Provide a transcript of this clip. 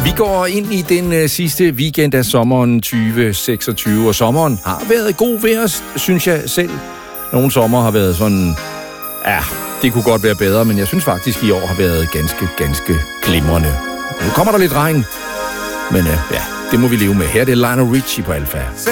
Vi går ind i den sidste weekend af sommeren 2026, og sommeren har været god ved os, synes jeg selv. Nogle sommer har været sådan, ja, det kunne godt være bedre, men jeg synes faktisk, i år har været ganske glimrende. Nu kommer der lidt regn, men ja, det må vi leve med. Her er det Lionel Richie på Alfa.